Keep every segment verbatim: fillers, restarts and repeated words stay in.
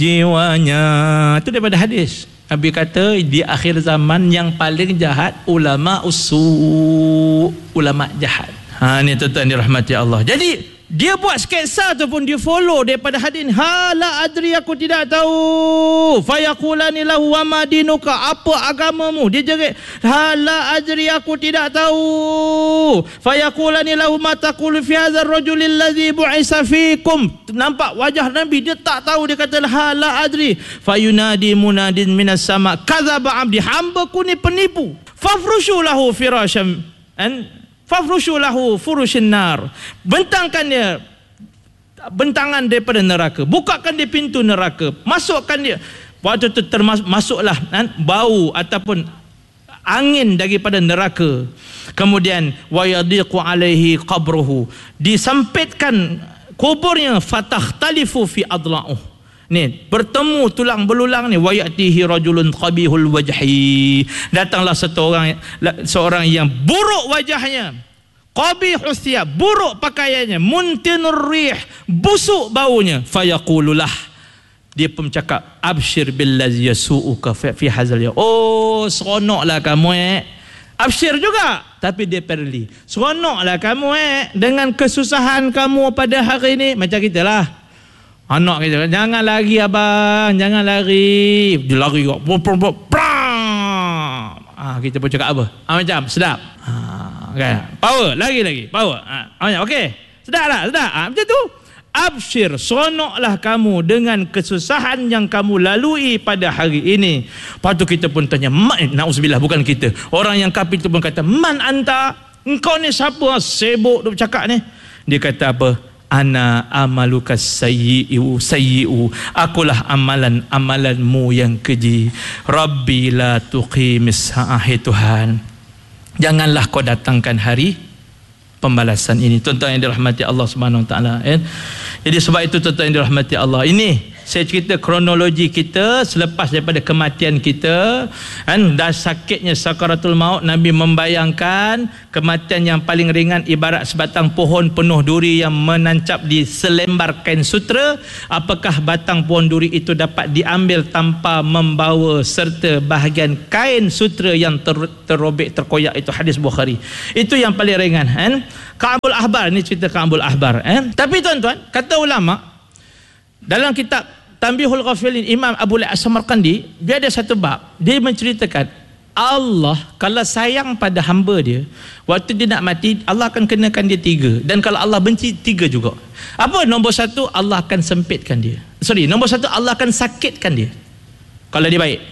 jiwanya. Itu daripada hadis. Nabi kata di akhir zaman yang paling jahat ulama usu, ulama jahat. Ha, ni tuan-tuan dirahmati Allah. Jadi dia buat sketsa tu pun dia follow daripada hadis. Hala adri, aku tidak tahu. Fayaqulani lahu wa madinuka, apa agamamu? Dia jerit, hala adri, aku tidak tahu. Fayaqulani lahu ma taqulu fi hadzal rajulil ladzi bu'isa fikum. Nampak wajah Nabi, dia tak tahu. Dia kata hala adri. Fayunadi munadin minas sama, kadzaba abdi, hamba-ku ni penipu. Fafrushu lahu firasham an fafrushu lahu furushin nar, bentangkan dia bentangan daripada neraka, bukakan dia pintu neraka, masukkan dia. Waktu itu termasuk masuklah kan, bau ataupun angin daripada neraka. Kemudian wa yadiqu alaihi qabruhu, disempitkan kuburnya, fatahtalifu fi adla'uh. Ni bertemu tulang belulang ni, wa yatihi rajulun qabihul wajhi, datanglah seorang seorang yang buruk wajahnya, qabihus thiyab, buruk pakaiannya, muntinur rih, busuk baunya. Fayaqululah, dia pun cakap, absyir billazi yasu'uka fi hadzal yaum. Oh, seronoklah kamu eh. Absyir juga, tapi dia perli. Seronoklah kamu eh dengan kesusahan kamu pada hari ini. Macam kita lah, anak kita, jangan lari abang, jangan lari. Dia lari kok. Ah, kita pun cakap apa? Ah, macam sedap. Ah, kan? Power, lagi lagi, power. Ah, okey. Sedap tak? Sedap. Ah, macam tu. Absyir, seronoklah kamu dengan kesusahan yang kamu lalui pada hari ini. Lepas tu kita pun tanya, na'udzubillah, bukan kita. Orang yang kafir tu pun kata, man anta? Engkau ni siapa? Sibuk tu bercakap ni. Dia kata apa? Ana amaluka sayyi'u sayyi'u, akulah amalan-amalanmu yang keji. Rabbi la tuqimis sa'ahi, Tuhan, janganlah kau datangkan hari pembalasan ini. Tuan-tuan yang dirahmati Allah Subhanahu Wa Taala, eh? Jadi sebab itu tuan-tuan yang dirahmati Allah, ini saya cerita kronologi kita selepas daripada kematian kita, kan, dah sakitnya sakaratul maut. Nabi membayangkan kematian yang paling ringan ibarat sebatang pohon penuh duri yang menancap di selembar kain sutra. Apakah batang pohon duri itu dapat diambil tanpa membawa serta bahagian kain sutra yang ter, terrobek, terkoyak? Itu hadis Bukhari. Itu yang paling ringan, kan? Ka'bul Ahbar, ni cerita Ka'bul Ahbar, eh? Tapi tuan-tuan, kata ulama dalam kitab Tanbihul Ghafilin, Imam Abu La'as Samarqandi, dia ada satu bab, dia menceritakan Allah kalau sayang pada hamba dia, waktu dia nak mati, Allah akan kenakan dia tiga. Dan kalau Allah benci, tiga juga. Apa? Nombor satu, Allah akan sempitkan dia. Sorry, nombor satu, Allah akan sakitkan dia kalau dia baik.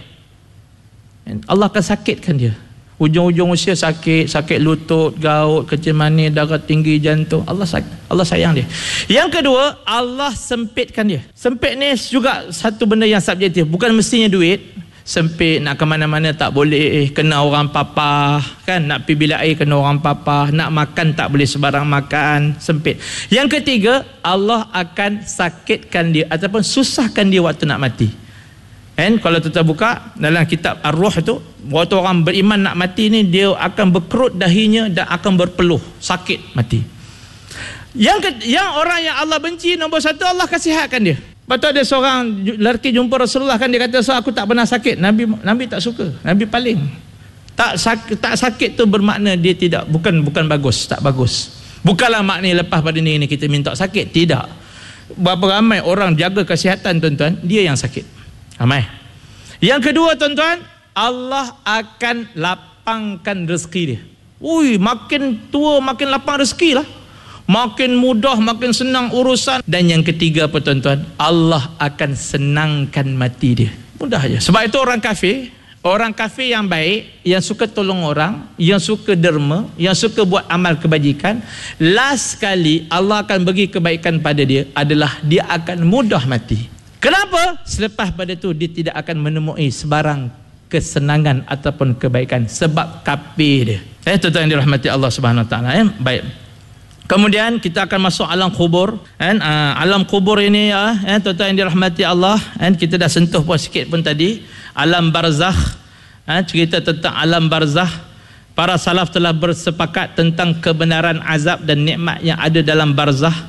Allah akan sakitkan dia, ujung-ujung usia sakit, sakit lutut, gaut, kecil manis, darah tinggi, jantung. Allah sakit, Allah sayang dia. Yang kedua, Allah sempitkan dia. Sempit ni juga satu benda yang subjektif, bukan mestinya duit. Sempit, nak ke mana-mana tak boleh, kena orang papa, kan, nak pergi bilik air kena orang papa, nak makan tak boleh sebarang makan, sempit. Yang ketiga, Allah akan sakitkan dia ataupun susahkan dia waktu nak mati. And kalau kita buka dalam kitab Ar-Ruh tu, waktu orang beriman nak mati ni, dia akan berkerut dahinya dan akan berpeluh, sakit mati. Yang ke, yang orang yang Allah benci, nombor satu, Allah kasihatkan dia. Lepas tu ada seorang lelaki jumpa Rasulullah, kan, dia kata, so aku tak pernah sakit. Nabi Nabi tak suka, Nabi paling. Tak sakit, tak sakit tu bermakna dia tidak, bukan bukan bagus, tak bagus. Bukanlah maknanya lepas pada ni, ni kita minta sakit, tidak. Berapa ramai orang jaga kesihatan tuan-tuan, dia yang sakit. Ramai. Yang kedua tuan-tuan, Allah akan lapangkan rezeki dia. Ui, makin tua makin lapang rezeki lah, makin mudah, makin senang urusan. Dan yang ketiga apa tuan-tuan? Allah akan senangkan mati dia. Mudah aja. Sebab itu orang kafir, orang kafir yang baik, yang suka tolong orang, yang suka derma, yang suka buat amal kebajikan, last sekali Allah akan bagi kebaikan pada dia adalah dia akan mudah mati. Kenapa? Selepas pada tu dia tidak akan menemui sebarang kesenangan ataupun kebaikan sebab kafir dia. Eh, tuan-tuan yang dirahmati Allah Subhanahu Wa Taala, eh? Baik. Kemudian kita akan masuk alam kubur, kan? Uh, alam kubur ini ya, eh, tuan-tuan yang dirahmati Allah, kan? Kita dah sentuh pun sikit pun tadi. Alam barzakh, eh, cerita tentang alam barzakh. Para salaf telah bersepakat tentang kebenaran azab dan nikmat yang ada dalam barzakh.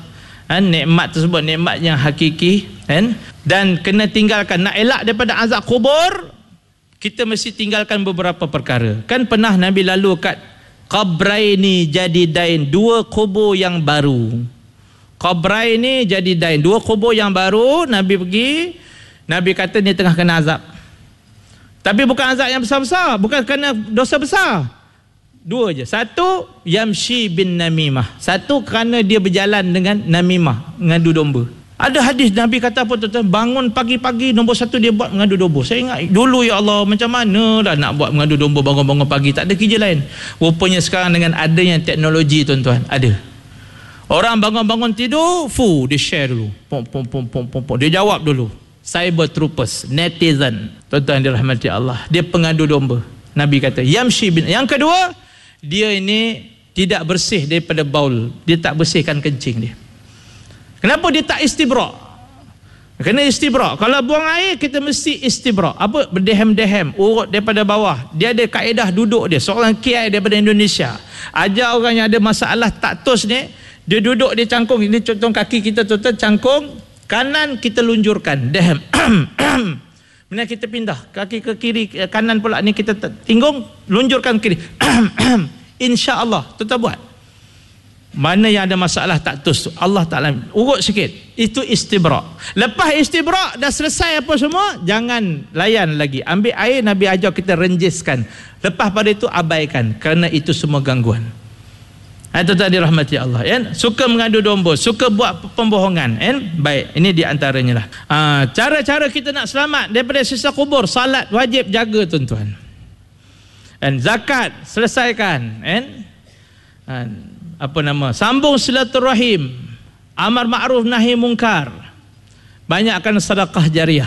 kan, nikmat tersebut nikmat yang hakiki, kan, dan kena tinggalkan. Nak elak daripada azab kubur, kita mesti tinggalkan beberapa perkara. Kan pernah Nabi lalu kat qabraini jadidain, dua kubur yang baru. Qabraini jadidain, dua kubur yang baru. Nabi pergi, Nabi kata ni tengah kena azab. Tapi bukan azab yang besar-besar, bukan kerana dosa besar. Dua je. Satu, yamshi bin namimah. Satu, kerana dia berjalan dengan namimah, mengadu domba. Ada hadis Nabi kata apa tuan-tuan? Bangun pagi-pagi, nombor satu dia buat mengadu domba. Saya ingat dulu, ya Allah, macam mana dah nak buat mengadu domba bangun-bangun pagi, tak ada kerja lain. Rupanya sekarang dengan adanya teknologi tuan-tuan, ada. Orang bangun-bangun tidur, fu, dia share dulu. Pom, pom, pom, pom, pom, pom. Dia jawab dulu. Cyber troopers, netizen, tuan-tuan dirahmati Allah. Dia pengadu domba. Nabi kata, yamshi bin. Yang kedua, dia ini tidak bersih daripada baul. Dia tak bersihkan kencing dia. Kenapa dia tak istibra'? Kena istibra'. Kalau buang air, kita mesti istibra'. Apa? Berdehem-dehem, urut daripada bawah. Dia ada kaedah duduk dia. Seorang kiai daripada Indonesia ajar orang yang ada masalah taktus ni, dia duduk, dia cangkung. Ini contoh kaki kita tuan-tuan, cangkung kanan, kita lunjurkan, dehem. Kemudian kita pindah kaki ke kiri, kanan pula ni kita tinggung, lunjurkan kiri. InsyaAllah tuan-tuan buat. Mana yang ada masalah taktus tu, Allah Ta'ala urut sikit, itu istibra'. Lepas istibra' dah selesai apa semua, jangan layan lagi, ambil air, Nabi ajar kita renjiskan. Lepas pada itu abaikan, kerana itu semua gangguan. Itu tadi rahmati Allah, kan? Suka mengadu domba, suka buat pembohongan, kan? Baik, ini di antaranya lah. Ha, cara-cara kita nak selamat daripada siksa kubur, salat wajib jaga tuan-tuan. Dan zakat selesaikan, kan? Ha, apa nama? Sambung silaturahim, amar ma'ruf nahi mungkar. Banyakkan sedekah jariah.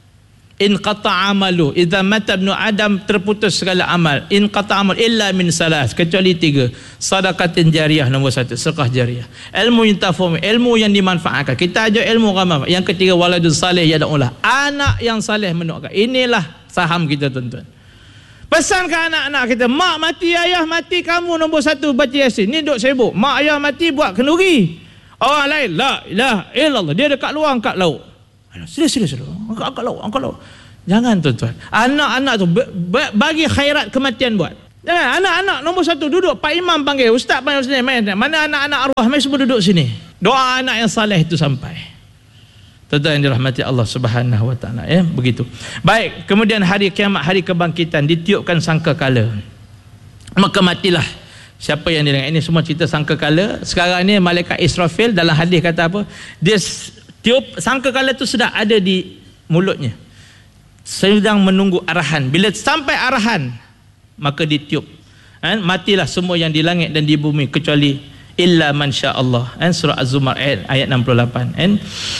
In qata'a amalu, idza mata ibnu adam, terputus segala amal. In qata'a amal illa min salas, kecuali tiga. Sedekatin jariah nombor satu, sedekah jariah. Ilmu yuntafa'u, ilmu yang dimanfaatkan. Kita ajar ilmu ramah. Yang ketiga, waladun salih yad'ulah, anak yang saleh mendoakan. Inilah saham kita tuan-tuan. Pesankan anak-anak kita, mak mati, ayah mati, kamu nombor satu baca Yasin. Ni duk sibuk. Mak ayah mati buat kenduri. Orang lain, la ilaha illallah, dia dekat luar angkat lauk. Sila, sila, sila. Angkat, angkat lauk, angkat lauk. Jangan tuan-tuan. Anak-anak tu bagi khairat kematian buat. Jangan. Anak-anak nombor satu duduk. Pak Imam panggil, ustaz panggil sini. Mana anak-anak arwah? Mereka semua duduk sini. Doa anak yang saleh itu sampai. Tuan-tuan yang dirahmati Allah Subhanahu Wa Taala, ya, begitu. Baik, kemudian hari kiamat, hari kebangkitan, ditiupkan sangkakala. Maka matilah siapa yang didengar. Ini semua cerita sangkakala. Sekarang ni malaikat Israfil dalam hadis kata apa? Dia tiup sangkakala itu sudah ada di mulutnya, sedang menunggu arahan. Bila sampai arahan, maka ditiup, kan? Matilah semua yang di langit dan di bumi kecuali illa man sya Allah, kan? Surah Az-Zumar ayat enam puluh lapan, kan?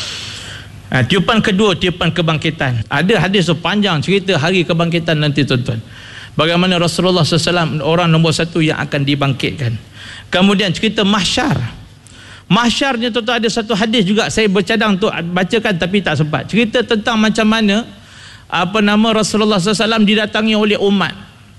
Ha, tiupan kedua, tiupan kebangkitan. Ada hadis tu panjang cerita hari kebangkitan nanti tuan-tuan. Bagaimana Rasulullah sallallahu alaihi wasallam orang nombor satu yang akan dibangkitkan. Kemudian cerita mahsyar. Mahsyarnya tuan-tuan, ada satu hadis juga saya bercadang untuk bacakan tapi tak sempat. Cerita tentang macam mana apa nama Rasulullah sallallahu alaihi wasallam didatangi oleh umat.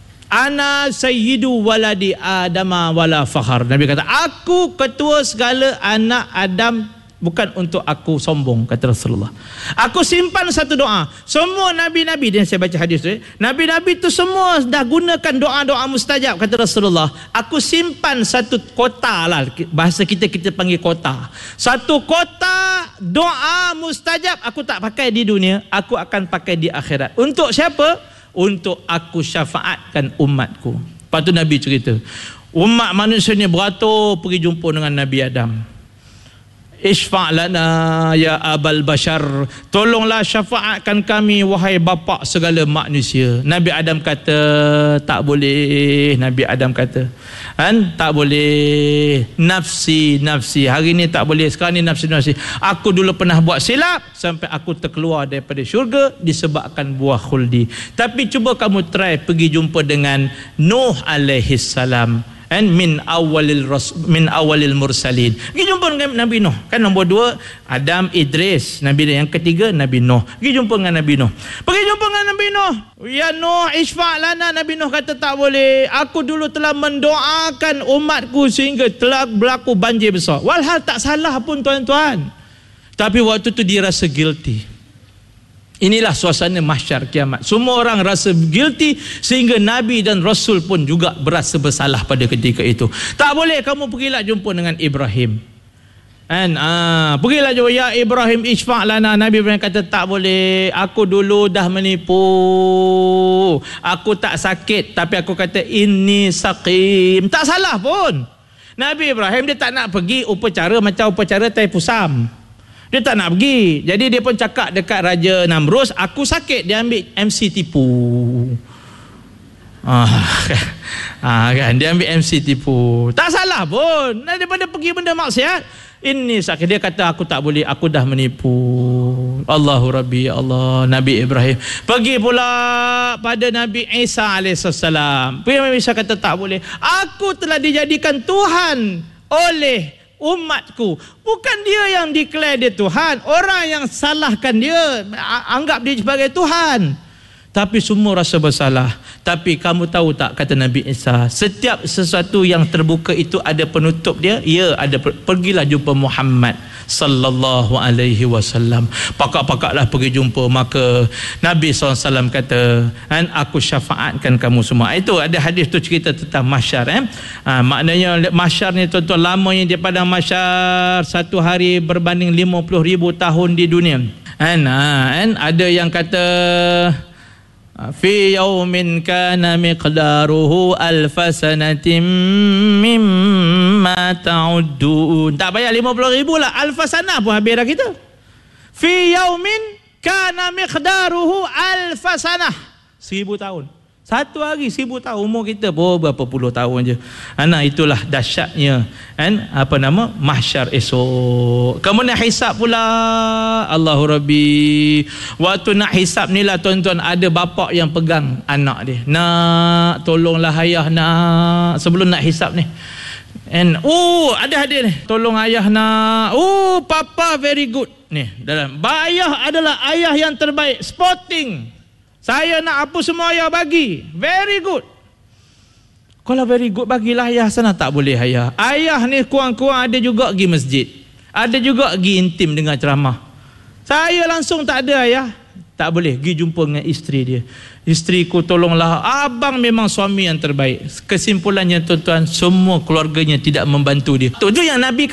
Ana sayyidu waladi adama wala fakhar. Nabi kata, aku ketua segala anak Adam, bukan untuk aku sombong, kata Rasulullah. Aku simpan satu doa. Semua nabi-nabi, dan saya baca hadis tu, nabi-nabi tu semua dah gunakan doa-doa mustajab, kata Rasulullah. Aku simpan satu kota lah, bahasa kita kita panggil kota. Satu kota doa mustajab aku tak pakai di dunia, aku akan pakai di akhirat. Untuk siapa? Untuk aku syafaatkan umatku. Lepas tu Nabi cerita, umat manusia ni beratur pergi jumpa dengan Nabi Adam. Isfa' lana ya abal bashar, tolonglah syafaatkan kami wahai bapa segala manusia. Nabi Adam kata tak boleh. Nabi Adam kata, kan, tak boleh. Nafsi nafsi, hari ni tak boleh, sekarang ni nafsi nafsi. Aku dulu pernah buat silap sampai aku terkeluar daripada syurga disebabkan buah khuldi. Tapi cuba kamu try pergi jumpa dengan Nuh alaihi salam, And min awalil ras min awalil mursalin. Pergi jumpa dengan Nabi Nuh. Kan nombor dua Adam, Idris, Nabi yang ketiga Nabi Nuh. Pergi jumpa dengan Nabi Nuh. Pergi jumpa dengan Nabi Nuh. Ya Nuh, isfa' lana. Nabi Nuh kata tak boleh. Aku dulu telah mendoakan umatku sehingga telah berlaku banjir besar. Walhal tak salah pun tuan-tuan. Tapi waktu tu dia rasa guilty. Inilah suasana mahsyar kiamat. Semua orang rasa guilty sehingga Nabi dan Rasul pun juga berasa bersalah pada ketika itu. Tak boleh, kamu pergilah jumpa dengan Ibrahim. And, ah, pergilah jumpa, ya Ibrahim isfa' lana. Nabi Ibrahim kata tak boleh. Aku dulu dah menipu. Aku tak sakit, tapi aku kata ini sakim. Tak salah pun. Nabi Ibrahim dia tak nak pergi upacara macam upacara Tai Pusam. Dia tak nak pergi. Jadi dia pun cakap dekat Raja Namrus, aku sakit. Dia ambil M C tipu. Ah, ah, kan? Dia ambil M C tipu. Tak salah pun. Daripada pergi benda maksiat, ini sakit. Dia kata aku tak boleh, aku dah menipu. Allahu Rabbi, ya Allah. Nabi Ibrahim pergi pula pada Nabi Isa alaihissalam. Nabi Isa kata tak boleh. Aku telah dijadikan Tuhan oleh umatku. Bukan dia yang declare dia Tuhan. Orang yang salahkan dia, anggap dia sebagai Tuhan. Tapi semua rasa bersalah. Tapi kamu tahu tak, kata Nabi Isa, setiap sesuatu yang terbuka itu ada penutup dia. Ya, ada. Pergilah jumpa Muhammad sallallahu alaihi wasallam. Pakak-pakaklah pergi jumpa. Maka Nabi sallallahu alaihi wasallam kata, "An aku syafaatkan kamu semua." Itu ada hadis tu cerita tentang mahsyar. Eh? Ha, maknanya mahsyar ni tuan-tuan, lamanya di padang mahsyar satu hari berbanding lima puluh ribu tahun di dunia. Kan? Ha, kan? Ada yang kata fi yaumin kana miqdaruhu alfa sanatin mimma ta'uddun. Tak payah lima puluh ribu lah, alfa sanah pun habis dah kita. Fi yaumin kana miqdaruhu alfa sanah, seribu tahun. Satu hari seribu tahun. Umur kita pun berapa puluh tahun je. Nah, itulah dahsyatnya kan, apa nama, mahsyar esok. Kemudian hisab pula. Allahu Rabbi. Waktu nak hisab ni lah tuan-tuan, ada bapa yang pegang anak dia. Nak, tolonglah ayah nak, sebelum nak hisab ni. And oh, ada hadir ni, tolong ayah nak. Oh, papa very good ni dalam. Ayah adalah ayah yang terbaik. Sporting. Saya nak apa semua ayah bagi. Very good. Kalau very good, bagilah ayah sana. Tak boleh ayah. Ayah ni kurang-kurang ada juga pergi masjid. Ada juga pergi intim dengan ceramah. Saya langsung tak ada ayah. Tak boleh. Pergi jumpa dengan isteri dia. Isteriku tolonglah. Abang memang suami yang terbaik. Kesimpulannya tuan-tuan, semua keluarganya tidak membantu dia. Itu yang Nabi